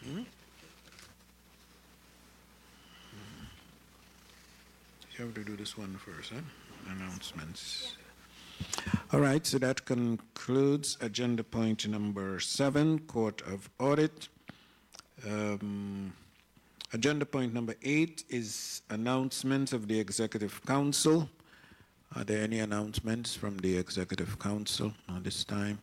You have to do this one first, huh? Announcements. All right, so that concludes agenda point number 7, Court of Audit. Agenda point number 8 is announcements of the Executive Council. Are there any announcements from the Executive Council at this time?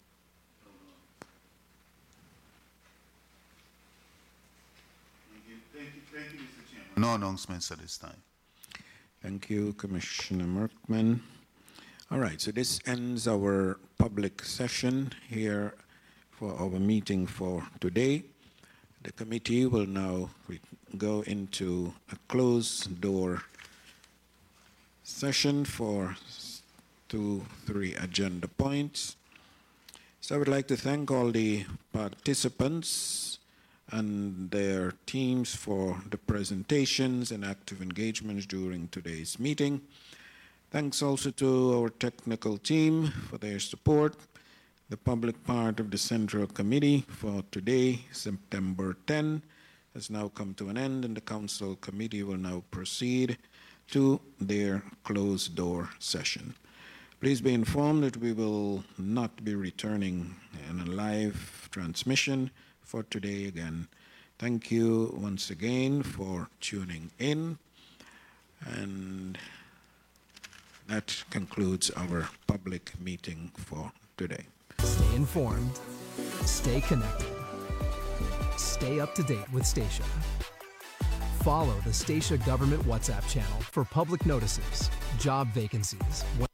Thank you, Mr. Chairman. No announcements at this time. Thank you, Commissioner Merkman. All right, so this ends our public session here for our meeting for today. The committee will now go into a closed-door session for 2-3 agenda points. So I would like to thank all the participants and their teams for the presentations and active engagements during today's meeting. Thanks also to our technical team for their support, the public part of the Central Committee for today, September 10, has now come to an end, and the Council Committee will now proceed to their closed-door session. Please be informed that we will not be returning in a live transmission for today again. Thank you once again for tuning in, and that concludes our public meeting for today. Stay informed, stay connected, stay up to date with Statia. Follow the Statia Government WhatsApp channel for public notices, job vacancies.